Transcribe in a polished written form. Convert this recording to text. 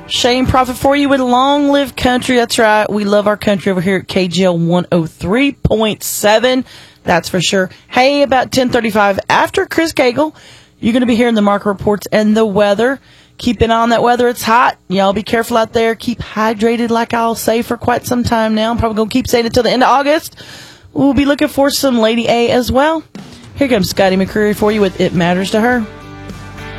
Shane Prophet for you with Long Live Country. That's right. We love our country over here at KGL 103.7. That's for sure. Hey, about 10:35 after Chris Cagle, you're going to be hearing the market reports and the weather. Keep an eye on that weather. It's hot. Y'all be careful out there. Keep hydrated, like I'll say for quite some time now. I'm probably going to keep saying it till the end of August. We'll be looking for some Lady A as well. Here comes Scotty McCreery for you with It Matters to Her.